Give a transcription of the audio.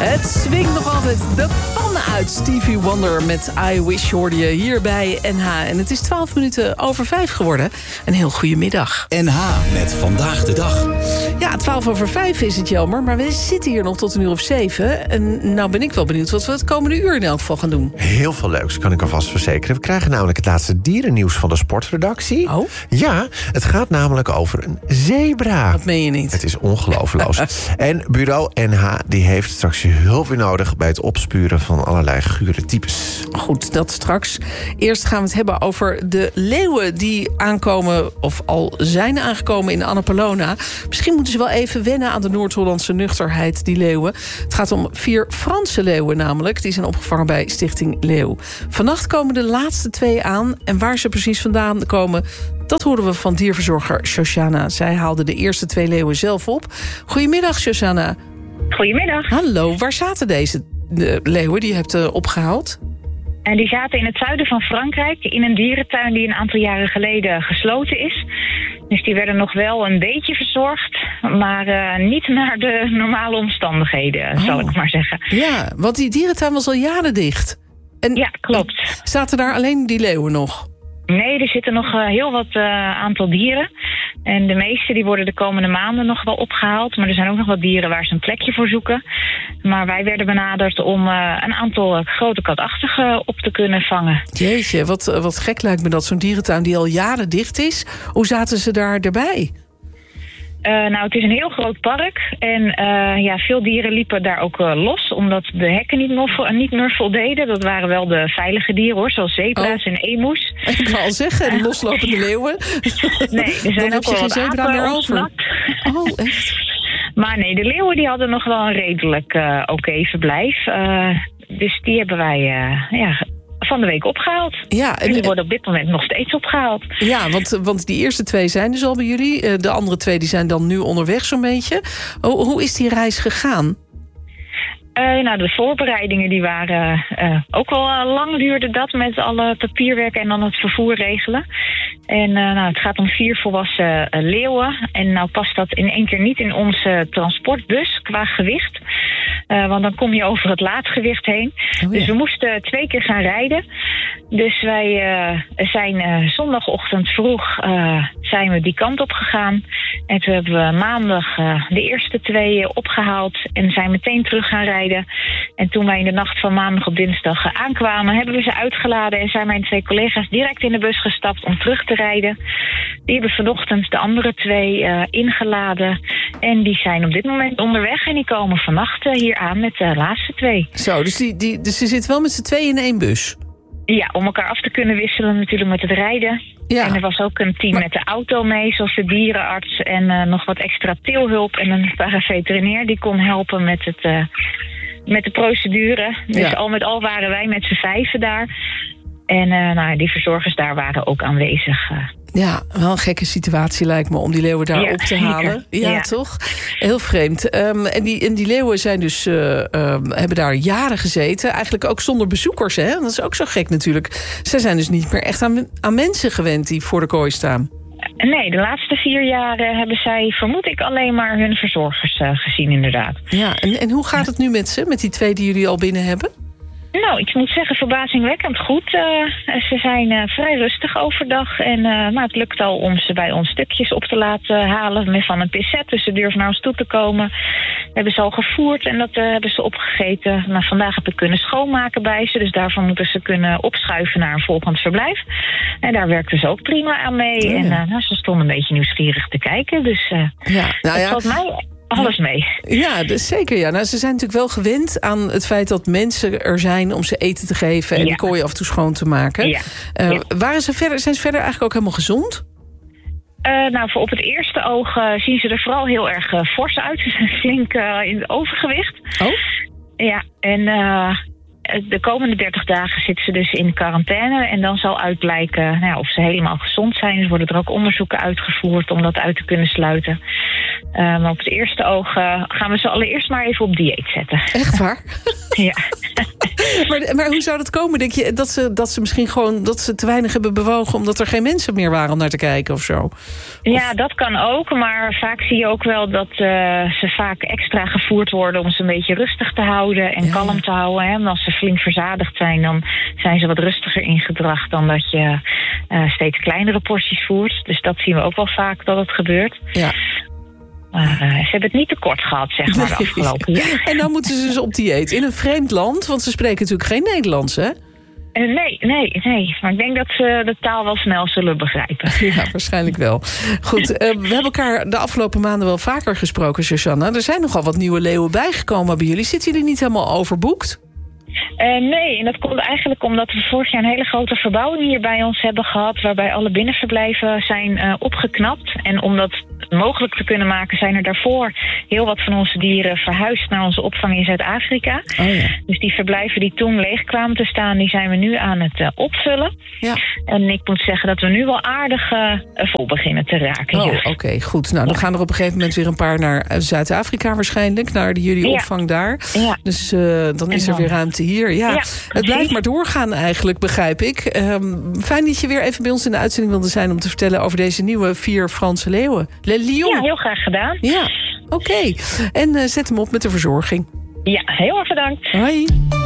Het swingt nog altijd de pannen uit. Stevie Wonder met I Wish hoorde je hier bij NH. En het is 5:12 geworden. Een heel goede middag. NH met Vandaag de Dag. Ja, 5:05 is het, Jelmer. Maar we zitten hier nog tot 7:00. En nou ben ik wel benieuwd wat we het komende uur in elk geval gaan doen. Heel veel leuks, kan ik alvast verzekeren. We krijgen namelijk het laatste dierennieuws van de sportredactie. Oh? Ja, het gaat namelijk over een zebra. Dat meen je niet. Het is ongelooflijk. En bureau NH die heeft straks je hulp weer nodig bij het opspuren van allerlei gure types. Goed, dat straks. Eerst gaan we het hebben over de leeuwen die aankomen, of al zijn aangekomen in Annapolona. Misschien moeten ze wel even wennen aan de Noord-Hollandse nuchterheid, die leeuwen. Het gaat om 4 Franse leeuwen namelijk. Die zijn opgevangen bij Stichting Leeuw. Vannacht komen de laatste 2 aan. En waar ze precies vandaan komen, dat horen we van dierverzorger Shoshana. Zij haalde de eerste 2 leeuwen zelf op. Goedemiddag, Shoshana. Goedemiddag. Hallo, waar zaten deze leeuwen die je hebt opgehaald? En die zaten in het zuiden van Frankrijk in een dierentuin die een aantal jaren geleden gesloten is. Dus die werden nog wel een beetje verzorgd, maar niet naar de normale omstandigheden, zal ik maar zeggen. Ja, want die dierentuin was al jaren dicht. En ja, klopt. Zaten daar alleen die leeuwen nog? Nee, er zitten nog heel wat aantal dieren. En de meeste die worden de komende maanden nog wel opgehaald. Maar er zijn ook nog wat dieren waar ze een plekje voor zoeken. Maar wij werden benaderd om een aantal grote katachtigen op te kunnen vangen. Jeetje, wat gek lijkt me dat, zo'n dierentuin die al jaren dicht is. Hoe zaten ze daar erbij? Nou, het is een heel groot park. En veel dieren liepen daar ook los, omdat de hekken niet meer voldeden. Dat waren wel de veilige dieren, hoor, zoals zebra's en emus. Ik wou al zeggen, de loslopende leeuwen. Nee, er zijn ook wel geen zebra meer over. Oh, echt? Maar nee, de leeuwen die hadden nog wel een redelijk oké verblijf. Dus die hebben wij van de week opgehaald. Ja, en die worden op dit moment nog steeds opgehaald. Ja, want die eerste 2 zijn dus al bij jullie. De andere 2 die zijn dan nu onderweg zo'n beetje. Hoe is die reis gegaan? De voorbereidingen die waren ook wel lang duurde dat met alle papierwerk en dan het vervoer regelen. En het gaat om 4 volwassen leeuwen. En nou past dat in één keer niet in onze transportbus qua gewicht. Want dan kom je over het laadgewicht heen. Oh, ja. Dus we moesten 2 keer gaan rijden. Dus wij zijn zondagochtend vroeg zijn we die kant op gegaan. En toen hebben we maandag de eerste 2 opgehaald en zijn meteen terug gaan rijden. En toen wij in de nacht van maandag op dinsdag aankwamen, hebben we ze uitgeladen en zijn mijn 2 collega's direct in de bus gestapt om terug te rijden. Die hebben vanochtend de andere 2 ingeladen. En die zijn op dit moment onderweg en die komen vannacht hier aan met de laatste 2. Zo, dus ze zitten wel met z'n 2 in 1 bus? Ja, om elkaar af te kunnen wisselen natuurlijk met het rijden. Ja. En er was ook een team met de auto mee, zoals de dierenarts en nog wat extra teelhulp en een paraveterinair die kon helpen met met de procedure. Dus al met al waren wij met z'n 5 daar. En die verzorgers daar waren ook aanwezig. Ja, wel een gekke situatie lijkt me om die leeuwen daar op te halen. Ja, toch? Heel vreemd. En die leeuwen zijn dus, hebben daar jaren gezeten. Eigenlijk ook zonder bezoekers, hè? Dat is ook zo gek natuurlijk. Zij zijn dus niet meer echt aan mensen gewend die voor de kooi staan. Nee, de laatste 4 jaar hebben zij, vermoed ik, alleen maar hun verzorgers gezien, inderdaad. Ja, en hoe gaat het nu met ze, met die 2 die jullie al binnen hebben? Nou, ik moet zeggen, verbazingwekkend goed. Ze zijn vrij rustig overdag. En het lukt al om ze bij ons stukjes op te laten halen met van een pincet. Dus ze durven naar ons toe te komen. We hebben ze al gevoerd en dat hebben ze opgegeten. Maar vandaag heb ik kunnen schoonmaken bij ze. Dus daarvan moeten ze kunnen opschuiven naar een volgend verblijf. En daar werkten ze ook prima aan mee. Oh, ja. En ze stonden een beetje nieuwsgierig te kijken. Dus het valt mij alles mee. Ja, dus zeker. Ja. Nou, ze zijn natuurlijk wel gewend aan het feit dat mensen er zijn om ze eten te geven en die kooi af en toe schoon te maken. Ja. Zijn ze verder eigenlijk ook helemaal gezond? Voor op het eerste oog zien ze er vooral heel erg fors uit. Ze zijn flink in het overgewicht. Oh? Ja, en de komende 30 dagen zitten ze dus in quarantaine. En dan zal uitblijken of ze helemaal gezond zijn. Dus worden er ook onderzoeken uitgevoerd om dat uit te kunnen sluiten. Maar op het eerste oog gaan we ze allereerst maar even op dieet zetten. Echt waar? Ja. Maar hoe zou dat komen? Denk je dat ze misschien gewoon dat ze te weinig hebben bewogen omdat er geen mensen meer waren om naar te kijken of zo? Ja, dat kan ook. Maar vaak zie je ook wel dat ze vaak extra gevoerd worden om ze een beetje rustig te houden en kalm te houden. Hè. En als ze flink verzadigd zijn, dan zijn ze wat rustiger in gedrag dan dat je steeds kleinere porties voert. Dus dat zien we ook wel vaak dat het gebeurt. Ja. Maar ze hebben het niet tekort gehad, zeg maar, de afgelopen jaar. En dan moeten ze dus op dieet in een vreemd land, want ze spreken natuurlijk geen Nederlands, hè? Nee. Maar ik denk dat ze de taal wel snel zullen begrijpen. Ja, waarschijnlijk wel. Goed, we hebben elkaar de afgelopen maanden wel vaker gesproken, Shoshana. Er zijn nogal wat nieuwe leeuwen bijgekomen bij jullie. Zitten jullie niet helemaal overboekt? Nee, en dat komt eigenlijk omdat we vorig jaar een hele grote verbouwing hier bij ons hebben gehad, waarbij alle binnenverblijven zijn opgeknapt. En om dat mogelijk te kunnen maken, zijn er daarvoor heel wat van onze dieren verhuisd naar onze opvang in Zuid-Afrika. Oh ja. Dus die verblijven die toen leeg kwamen te staan, die zijn we nu aan het opvullen. Ja. En ik moet zeggen dat we nu wel aardig vol beginnen te raken. Oh, oké, goed. Nou, dan gaan er op een gegeven moment weer een paar naar Zuid-Afrika waarschijnlijk, naar jullie opvang daar. Ja. Dus dan is er weer ruimte hier. Ja, het blijft maar doorgaan eigenlijk, begrijp ik. Fijn dat je weer even bij ons in de uitzending wilde zijn om te vertellen over deze nieuwe 4 Franse leeuwen. Le Lion. Ja, heel graag gedaan. Ja, oké. En zet hem op met de verzorging. Ja, heel erg bedankt. Hoi.